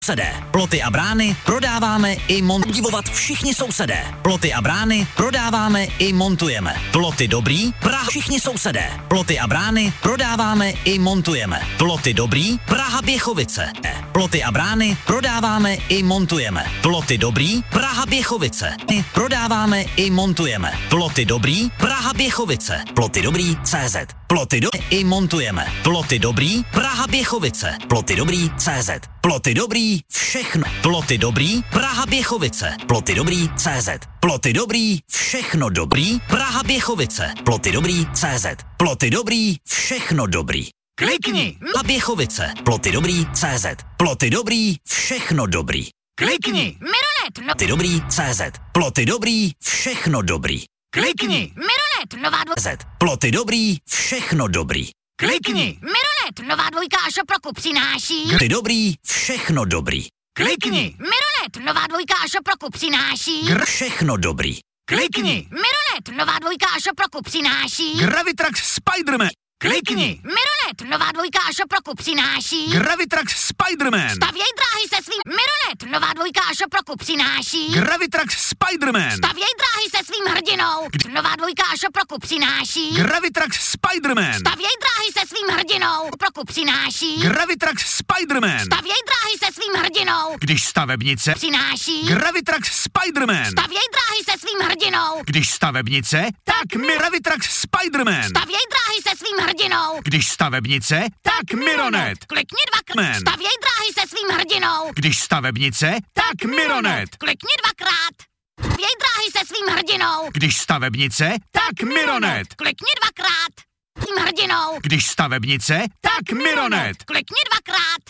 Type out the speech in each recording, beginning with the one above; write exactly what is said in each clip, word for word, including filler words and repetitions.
Sousedé. Ploty a brány prodáváme i montujeme. Divovat všichni sousedé. Ploty a brány prodáváme i montujeme. Ploty dobrý, Praha všichni sousedé. Ploty a brány prodáváme i montujeme. Ploty dobrý, Praha Běchovice. Ploty a brány prodáváme i montujeme. Ploty dobrý, Praha Běchovice. Prodáváme i montujeme. Ploty dobrý, Praha Běchovice. Ploty dobrý, C Z. Ploty dobrý i montujeme. Ploty dobrý, Praha Běchovice. Ploty dobrý, C Z. Ploty dobrý, všechno. Ploty dobrý, Praha Běchovice. Ploty dobrý, C Z. Ploty dobrý, všechno dobrý, Praha Běchovice. Ploty dobrý, C Z. Ploty dobrý, všechno dobrý. Klikni! A Běchovice. Ploty dobrý, C Z. Ploty dobrý, všechno dobrý. Klikni! Mironet, no... Ploty dobrý, C Z. Ploty dobrý, všechno dobrý. Klikni! Mironet, nová dvoj... Z. Ploty dobrý, všechno dobrý. Klikni! Mironet, nová dvojka a šoproku přináší... Ploty dobrý, všechno dobrý. Klikni! Mironet, nová dvojka a šoproku přináší... Gr- Všechno dobrý. Klikni! Mironet, nová dvojka a šoproku přináší... Gravitrax Spiderman! Klikni! Mironet, nová dvojka a šoproku přináší... Gravitrax Spiderman! Stavěj dráhy se svým... Mironet, nová dvojka a šoproku přináší... Gravitrax Spiderman! Stavěj dráhy se svým hrdinou... Nová dvojka a šoproku přináší... Gravitrax Spiderman! Stavěj dráhy se svým hrdinou... Šoproku přináší... Gravitrax Spiderman! Stavěj dráhy se svým hrdinou... Když stavebnice... Přináší... Gravitrax Spiderman! Stavěj dráhy se svým hrdinou... Když stavebnice... Tak mi Gravitrax Spiderman! Stavěj dráhy se svým hrdinou... Když stavebnice... Tak Mironet! Klikni dvakrát. Stavěj dráhy se svým hrdinou... Když stavebnice... Tak Mironet! Klikni dvakrát. Stavěj dráhy se svým hrdinou... Když stavebnice... Tak Mironet! Klikni dvakrát. Svým hrdinou... Když stavebnice... Tak Mironet! Klikni dvakrát.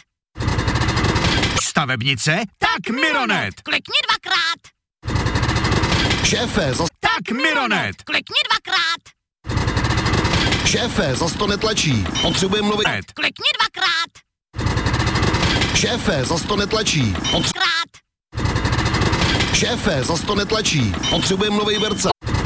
Stavebnice... Tak Mironet! Klikni dvakrát. Šéfe, zas... Tak Mironet! Klikni dvakrát. Šéfe, zas to netlačí. Potřebujeme nový... Klikni dvakrát. Šéfe, zas to netlačí. Potře... Krát. Šéfe, zas to netlačí. Potřebujeme nový verca.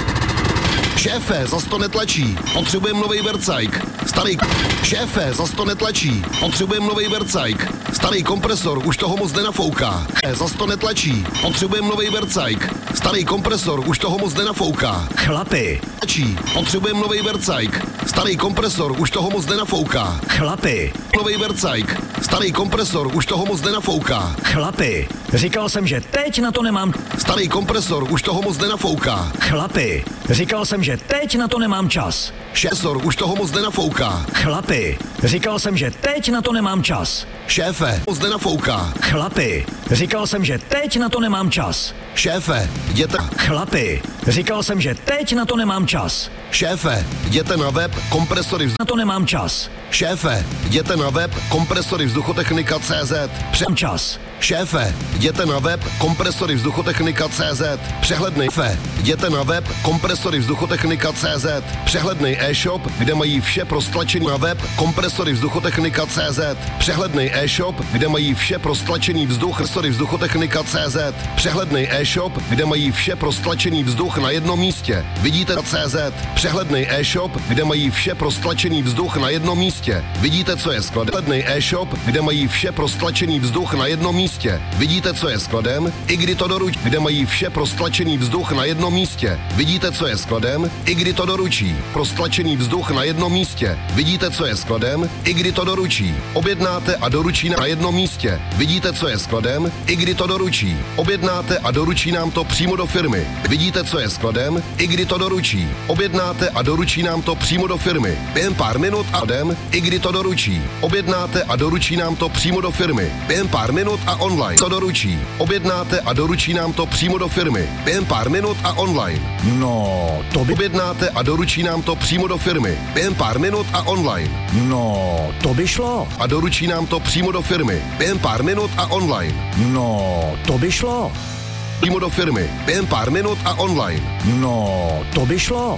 Šéfe, zas to netlačí. Potřebujeme nový vercajk. Starý... Šéfe, zas to netlačí. Potřebujeme nový vercajk. Starý kompresor už toho moc nenafouká. Zas to netlačí. Potřebujeme nový vercajk. Starý kompresor už toho moc nenafouká. Chlapi, Tlačí. Potřebujeme nový vercajk. Starý kompresor už toho moc nenafouká. chlapi, Nový vercajk. Starý kompresor už toho moc nenafouká. chlapi. Říkal jsem, že teď na to nemám... Starý kompresor už toho moc nenafouká. Chlapi, říkal jsem, že teď na to nemám čas. Šéfor už toho moc nenafouká. Chlapi, říkal jsem, že teď na to nemám čas. Šéfe, moc nenafouká. Chlapi, říkal jsem, že teď na to nemám čas. Šéfe, jděte... Chlapi, říkal jsem, že teď na to nemám čas. Šéfe, jděte na web kompresory vz... Na to nemám čas. Šéfe, jděte na web kompresory vzduchotechnika tečka cé zet. Pře... Mám čas. Šéfe, jděte na web kompresory vzduchotechnika tečka cé zet. Přehlednej. Šéfe, jděte na web kompresory vzduchotechnika tečka cé zet. Přehlednej e-shop, kde mají vše pro stlačení na web kompresory vzduchotechnika tečka cé zet. Přehlednej e-shop, kde mají vše pro stlačený vzduch kompresory vzduchotechnika tečka cé zet. Přehlednej e-shop, kde mají vše pro stlačený vzduch na jednom místě. Vidíte C Z. Přehlednej e-shop, kde mají vše pro stlačený vzduch na jednom místě. Vidíte, co je skladem. Přehlednej e-shop, kde mají vše pro stlačený vzduch na jednom místě. Vidíte, co je skladem? I kdy to doručí, kde mají vše pro stlačený vzduch na jednom místě. Vidíte, co je skladem? I kdy to doručí. Pro stlačený vzduch na jednom místě. Vidíte, co je skladem? I kdy to doručí. Objednáte a doručí na jednom místě. Vidíte, co je skladem? I kdy to doručí. Objednáte a doručí nám to přímo do firmy. Vidíte, co je skladem? I kdy to doručí. Objednáte a doručí nám to přímo do firmy. Během pár minut a den, i kdy to doručí. Objednáte a doručí nám to přímo do firmy. Během pár minut a online. To doručí. Objednáte a doručí nám to přímo do firmy. Během pár minut a online. No, to by... Objednáte a doručí nám to přímo do firmy. Během pár minut a online. No, to by šlo. A doručí nám to přímo do firmy. Během pár minut a online. No, to by šlo. Přímo do firmy. Během pár minut a online. No, to by šlo.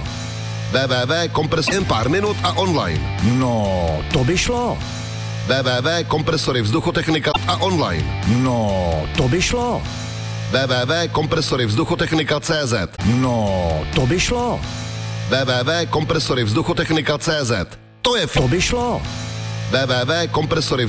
www kompres během pár minut a online. No, to by šlo. www kompresory vzduchotechnika a online. No, to by šlo. www kompresory vzduchotechnika tečka cé zet. No, to by šlo. www kompresory vzduchotechnika tečka cé zet. To je f... To by šlo. www kompresory